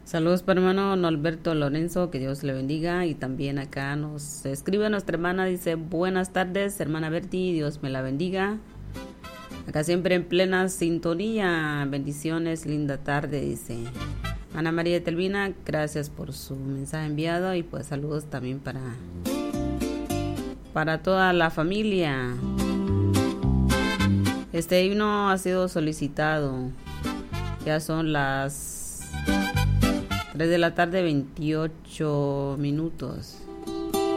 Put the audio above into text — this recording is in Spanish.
Saludos para hermano Norberto Lorenzo, que Dios le bendiga. Y también acá nos escribe nuestra hermana, dice: buenas tardes, hermana Berti, Dios me la bendiga. Acá siempre en plena sintonía, bendiciones, linda tarde, dice Ana María Telvina. Gracias por su mensaje enviado y pues saludos también para toda la familia. Este himno ha sido solicitado. Ya son las 3 de la tarde, 28 minutos.